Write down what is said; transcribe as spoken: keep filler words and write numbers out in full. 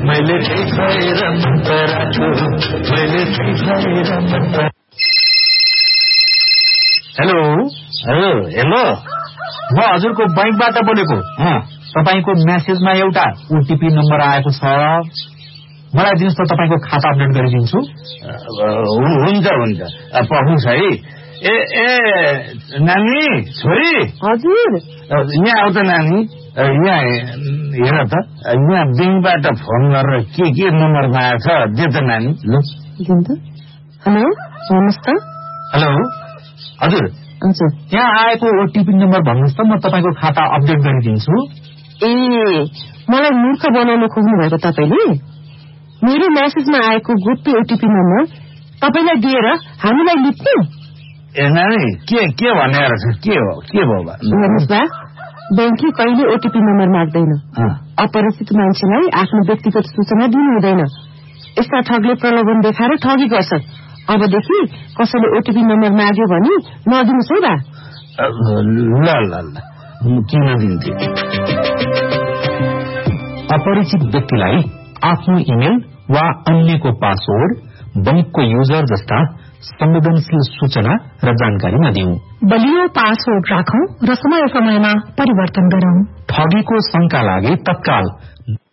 मैले भएर मन्त्र राख्छु मैले भएर मन्त्र। हेलो हेलो हेलो म हजुरको बैंकबाट बोलेको। तपाईको मेसेजमा एउटा ओटीपी नम्बर आएको छ, मलाई दिनुहोस् त, तपाईको खाता अपडेट गरिदिन्छु। हुन्छ हुन्छ पहुन्छ है। ए ए नानी छोरी हजुर यहाँ आऊ त नानी, यहाँ हेर त, यहाँ ब्याङ्कबाट फोन गरेर के के नम्बर मागेको छ दे त नानी। ल दिनु त। हेलो भन्नुहोस् त। हेलो हजुर हजुर यहाँ आएको ओटीपी नम्बर भन्नुहोस् त, म तपाईँको खाता अपडेट गरिदिन्छु। ए मलाई मूर्ख बनाउन खोज्नु भएको तपाईँले? मेरो मेसेजमा आएको गोप्य ओटीपी नम्बर तपाईँलाई दिएर हामीलाई लुट्नु? ए नानी के के भनेर छ? के हो के भयो? हेर्नुहोस् बा, ब्याङ्कले कहिले ओटीपी नम्बर माग्दैन। अपरिचित मान्छेलाई आफ्नो व्यक्तिगत सूचना दिनु हुँदैन। यस्ता ठगले प्रलोभन देखाएर ठगी गर्छ। अबदेखि कसैले ओटीपी नम्बर माग्यो भने नदिनुहोस् है बा। ल ल ल किन दिन्थे? अपरिचित व्यक्तिलाई आफ्नो इमेल वा अन्यको पासवर्ड, बैंकको युजर जस्ता संवेदनशील सूचना र जानकारी नदिऊ। बलियो पासवर्ड राखौं र समय समयमा परिवर्तन गरौं। ठगीको शंका लागे तत्काल